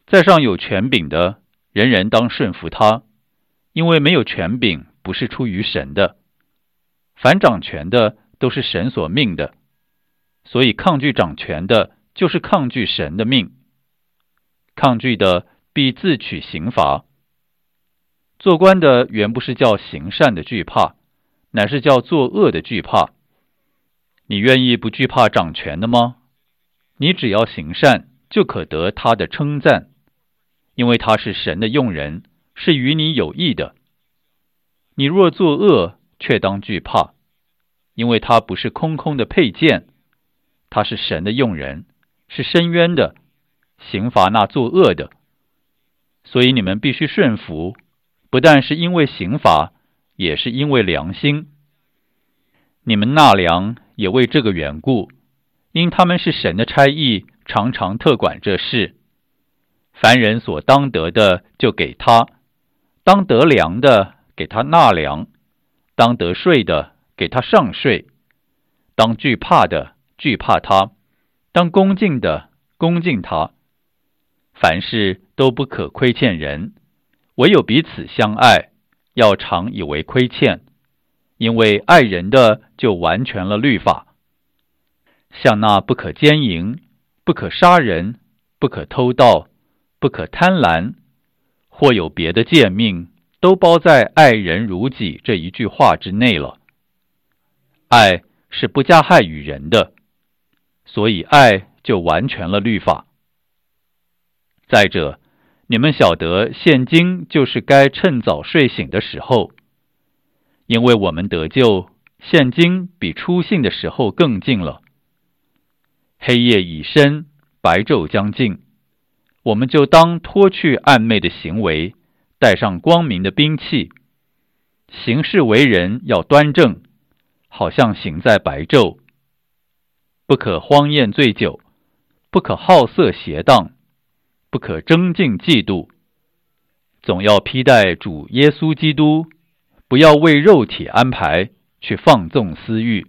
在上有权柄的，人人当顺服他，因为没有权柄不是出于神的。凡掌权的都是神所命的，所以抗拒掌权的，就是抗拒神的命。抗拒的必自取刑罚。做官的原不是叫行善的惧怕，乃是叫作恶的惧怕。你愿意不惧怕掌权的吗？你只要行善，就可得他的称赞，因为他是神的用人，是与你有益的。你若作恶，却当惧怕，因为他不是空空的佩剑，他是神的用人，是伸冤的，刑罚那作恶的。所以你们必须顺服，不但是因为刑罚，也是因为良心。你们纳粮也为这个缘故，因他们是神的差役，常常特管这事。凡人所当得的就给他，当得粮的给他纳粮，当得税的给他上税，当惧怕的惧怕他，当恭敬的恭敬他。凡事都不可亏欠人，唯有彼此相爱，要常以为亏欠，因为爱人的就完全了律法。像那不可奸淫，不可杀人，不可偷盗，不可贪婪，或有别的诫命，都包在爱人如己这一句话之内了。爱是不加害于人的，所以爱就完全了律法。再者，你们晓得现今就是该趁早睡醒的时候，因为我们得救，现今比初信的时候更近了。黑夜已深，白昼将近，我们就当脱去暗昧的行为，带上光明的兵器。行事为人要端正，好像行在白昼。不可荒宴醉酒，不可好色邪荡，不可争竞嫉妒，总要披戴主耶稣基督，不要为肉体安排，去放纵私欲。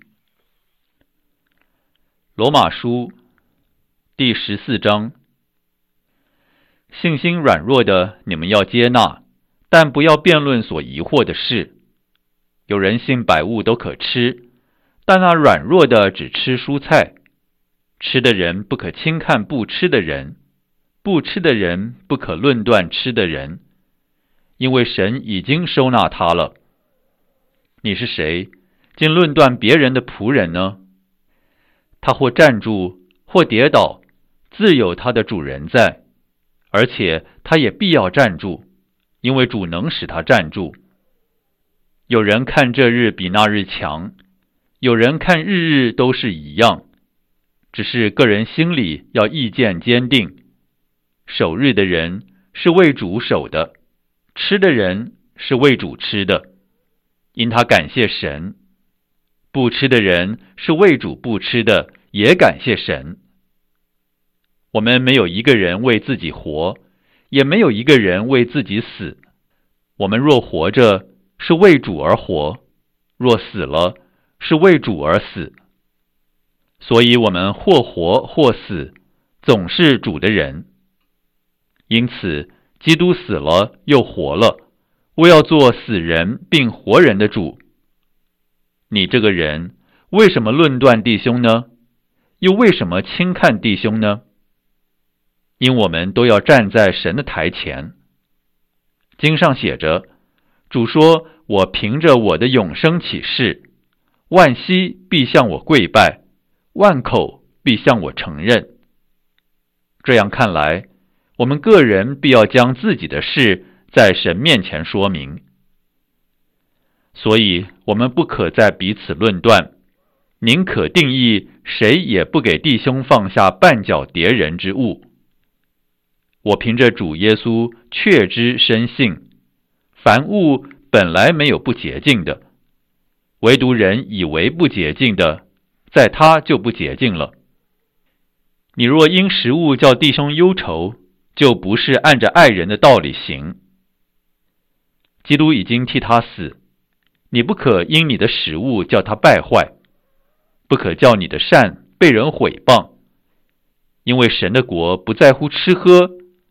罗马书第14章。信心软弱的你们要接纳，但不要辩论所疑惑的事。有人信百物都可吃，但那软弱的只吃蔬菜。吃的人不可轻看不吃的人，不吃的人不可论断吃的人，因为神已经收纳他了。你是谁，竟论断别人的仆人呢？他或站住，或跌倒，自有他的主人在，而且他也必要站住，因为主能使他站住。有人看这日比那日强，有人看日日都是一样，只是个人心里要意见坚定。守日的人是为主守的，吃的人是为主吃的，因他感谢神。不吃的人是为主不吃的，也感谢神。我们没有一个人为自己活，也没有一个人为自己死。我们若活着，是为主而活；若死了，是为主而死。所以我们或活或死，总是主的人。因此，基督死了又活了，为要做死人并活人的主。你这个人，为什么论断弟兄呢？又为什么轻看弟兄呢？因我们都要站在神的台前。经上写着，主说，我凭着我的永生起誓，万膝必向我跪拜，万口必向我承认。这样看来，我们个人必要将自己的事在神面前说明。所以我们不可再彼此论断，宁可定义谁也不给弟兄放下绊脚跌人之物。我凭着主耶稣确知深信，凡物本来没有不洁净的，唯独人以为不洁净的，在他就不洁净了。你若因食物叫弟兄忧愁，就不是按着爱人的道理行。基督已经替他死，你不可因你的食物叫他败坏，不可叫你的善被人毁谤，因为神的国不在乎吃喝，